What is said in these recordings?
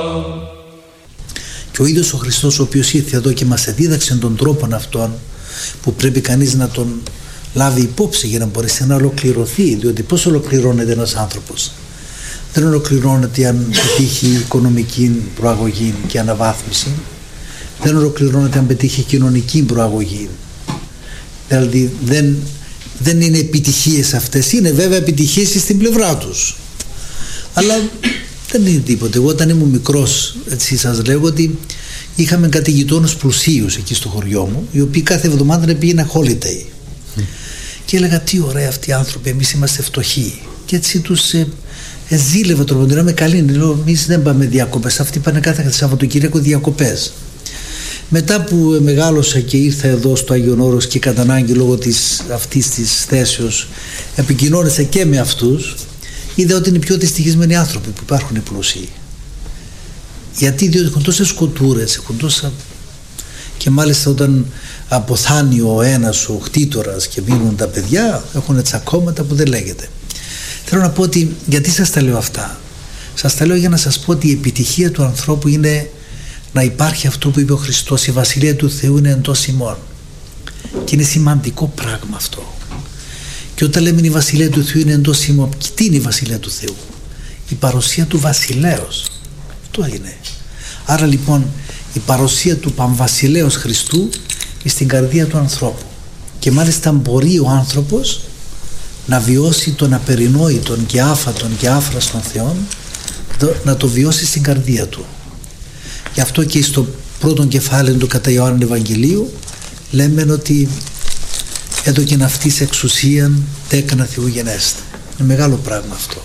Και ο ίδιος ο Χριστός, ο οποίος ήρθε εδώ και μας δίδαξε τον τρόπο αυτόν που πρέπει κανείς να τον λάβει υπόψη για να μπορέσει να ολοκληρωθεί, διότι πώς ολοκληρώνεται ένας άνθρωπος? Δεν ολοκληρώνεται αν πετύχει οικονομική προαγωγή και αναβάθμιση, δεν ολοκληρώνεται αν πετύχει κοινωνική προαγωγή, δηλαδή δεν είναι επιτυχίες αυτές, είναι βέβαια επιτυχίες στην πλευρά τους, αλλά δεν είναι τίποτε. Εγώ όταν ήμουν μικρός, έτσι σας λέγω, ότι είχαμε κάτι γειτόνους πλουσίους εκεί στο χωριό μου, οι οποίοι κάθε εβδομάδα πήγαιναν holiday. Και έλεγα, τι ωραία αυτοί οι άνθρωποι, εμείς είμαστε φτωχοί. Και έτσι τους ζήλευα τον ποντινό με καλή. Λέω, εμείς δεν πάμε διακοπές, αυτοί πάνε κάθε Σαββατοκύριακο διακοπές. Μετά που μεγάλωσα και ήρθα εδώ στο Άγιον Όρος και κατά ανάγκη λόγω αυτής της θέσεως επικοινώνησα και με αυτούς, είδα ότι είναι οι πιο δυστυχισμένοι άνθρωποι που υπάρχουν οι πλούσιοι. Γιατί? Διότι έχουν τόσες σκοτούρες, έχουν τόσα... Και μάλιστα όταν αποθάνει ο ένας ο κτήτορας και μείνουν τα παιδιά, έχουν τσακώματα που δεν λέγεται. Θέλω να πω ότι, γιατί σας τα λέω αυτά? Σας τα λέω για να σας πω ότι η επιτυχία του ανθρώπου είναι να υπάρχει αυτό που είπε ο Χριστός, η Βασιλεία του Θεού είναι εντός ημών. Και είναι σημαντικό πράγμα αυτό. Και όταν λέμε η Βασιλεία του Θεού είναι εντός ημών, τι είναι η Βασιλεία του Θεού? Η παρουσία του Βασιλέως. Αυτό είναι. Άρα λοιπόν η παρουσία του Πανβασιλέως Χριστού στην καρδία του ανθρώπου. Και μάλιστα μπορεί ο άνθρωπος να βιώσει τον απερινόητον και άφατον και άφραστον Θεόν, να το βιώσει στην καρδία του. Γι' αυτό και στο πρώτο κεφάλαιο του κατά Ιωάννου Ευαγγελίου λέμε ότι έδωκεν αυτής εξουσίαν τέκνα Θεού γενέστε. Είναι μεγάλο πράγμα αυτό.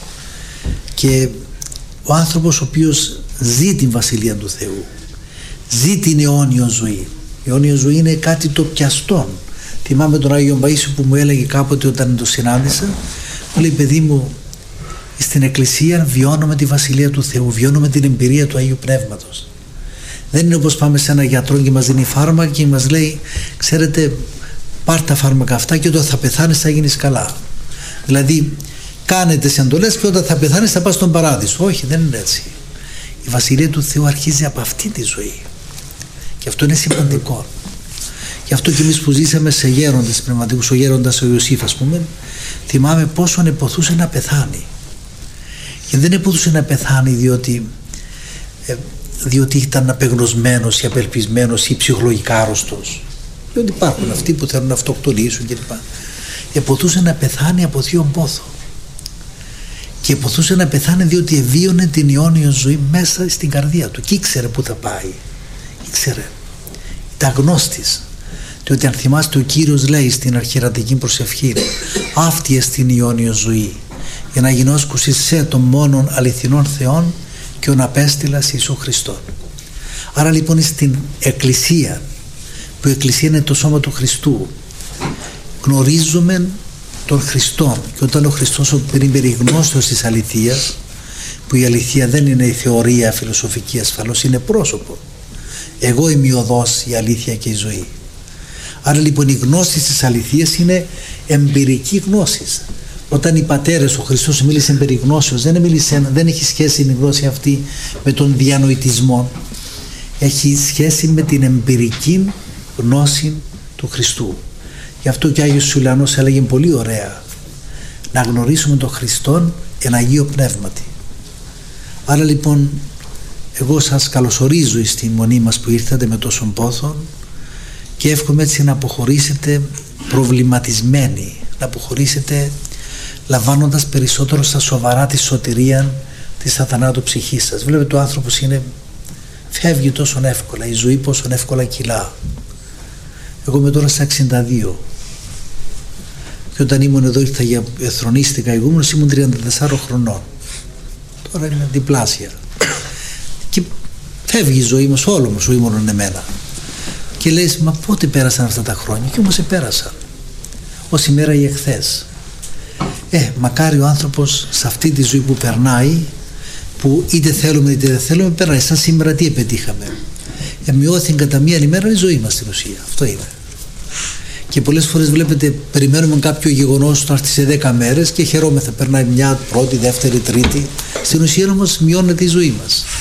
Και ο άνθρωπος ο οποίος ζει την Βασιλεία του Θεού, ζει την αιώνιο ζωή. Η αιώνια ζωή είναι κάτι το πιαστόν. Θυμάμαι τον Άγιο Παΐσιο που μου έλεγε κάποτε όταν το συνάντησα, μου λέει, παιδί μου, στην Εκκλησία βιώνουμε τη Βασιλεία του Θεού, βιώνουμε την εμπειρία του Αγίου Πνεύματος. Δεν είναι όπως πάμε σε ένα γιατρό και μας δίνει φάρμακα και μας λέει, ξέρετε, πάρ' τα φάρμακα αυτά και όταν θα πεθάνεις θα γίνεις καλά. Δηλαδή κάνε τις εντολές και όταν θα πεθάνεις θα πας στον παράδεισο. Όχι, δεν είναι έτσι. Η Βασιλεία του Θεού αρχίζει από αυτή τη ζωή. Και αυτό είναι σημαντικό. Γι' αυτό και εμείς που ζήσαμε σε γέροντες πνευματικούς, ο γέροντας ο Ιωσήφ ας πούμε, θυμάμαι πόσο εποθούσε να πεθάνει. Και δεν εποθούσε να πεθάνει διότι ήταν απεγνωσμένος ή απελπισμένος ή ψυχολογικά άρρωστος. Διότι υπάρχουν αυτοί που θέλουν να αυτοκτονήσουν κλπ. Εποθούσε να πεθάνει από θείον πόθο. Και εποθούσε να πεθάνει διότι ευίωνε την αιώνιο ζωή μέσα στην καρδία του. Και ήξερε που θα πάει. Ήξερε. Ήταν γνώστης. Διότι αν θυμάστε ο Κύριος λέει στην αρχιερατική προσευχή, αυτή εστιν η αιώνιο ζωή, για να γινώσκουσι σε των μόνον αληθινών Θεών και ον απέστειλας Ιησού Χριστόν. Άρα λοιπόν στην Εκκλησία, που η Εκκλησία είναι το σώμα του Χριστού, γνωρίζουμε τον Χριστό. Και όταν ο Χριστός είναι περιγνώστος της αληθείας, που η αληθεία δεν είναι η θεωρία φιλοσοφική ασφαλώς, είναι πρόσωπο. Εγώ είμαι η οδός, η αλήθεια και η ζωή. Άρα λοιπόν η γνώση της αληθείας είναι εμπειρική γνώση. Όταν οι πατέρες, ο Χριστός μίλησε περί γνώσεως, δεν έχει σχέση η γνώση αυτή με τον διανοητισμό. Έχει σχέση με την εμπειρική γνώση του Χριστού. Γι' αυτό και ο Άγιος Ιουλιανός έλεγε πολύ ωραία, να γνωρίσουμε τον Χριστόν εν Αγίο Πνεύματι. Άρα λοιπόν εγώ σας καλωσορίζω στη μονή μας που ήρθατε με τόσον πόθον και εύχομαι έτσι να αποχωρήσετε προβληματισμένοι, να αποχωρήσετε λαμβάνοντας περισσότερο στα σοβαρά τη σωτηρία της αθανάτου ψυχής σας. Βλέπετε ο άνθρωπος φεύγει τόσο εύκολα, η ζωή πόσο εύκολα κυλά. Εγώ είμαι τώρα στα 62 και όταν ήμουν εδώ ήρθα για εθρονίστηκα ηγούμενος, ήμουν 34 χρονών. Τώρα είναι διπλάσια και φεύγει η ζωή μας, όλο μου ζωή μόνο εμένα. Και λες, μα πότε πέρασαν αυτά τα χρόνια? Και όμως πέρασαν ως ημέρα ή εχθές. Μακάρι ο άνθρωπος σε αυτή τη ζωή που περνάει, που είτε θέλουμε είτε δεν θέλουμε, περνάει. Σαν σήμερα τι επετύχαμε? Μειώθηκε κατά μία ημέρα η ζωή μας στην ουσία. Αυτό είναι. Και πολλές φορές βλέπετε, περιμένουμε κάποιο γεγονός να έρθει σε 10 μέρες και χαιρόμεθα. Περνάει μια, πρώτη, δεύτερη, τρίτη. Στην ουσία όμως μειώνεται η ζωή μας.